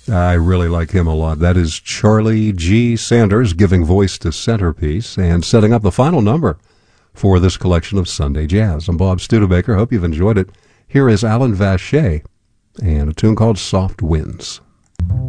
I really like him a lot. That is Charlie G. Sanders giving voice to Centerpiece and setting up the final number for this collection of Sunday Jazz. I'm Bob Studebaker. Hope you've enjoyed it. Here is Alan Vacher and a tune called Soft Winds.